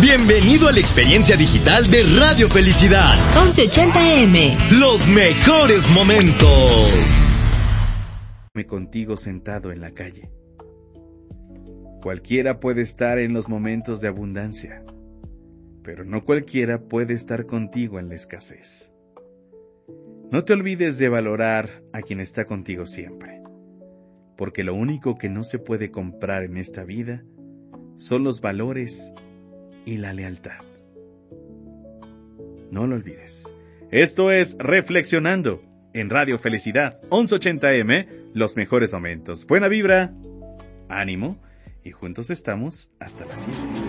Bienvenido a la experiencia digital de Radio Felicidad. 1180M. Los mejores momentos. Contigo sentado en la calle. Cualquiera puede estar en los momentos de abundancia, pero no cualquiera puede estar contigo en la escasez. No te olvides de valorar a quien está contigo siempre, porque lo único que no se puede comprar en esta vida son los valores y la lealtad. No lo olvides. Esto es Reflexionando en Radio Felicidad, 1180M, los mejores momentos. Buena vibra, ánimo, y juntos estamos hasta las 7.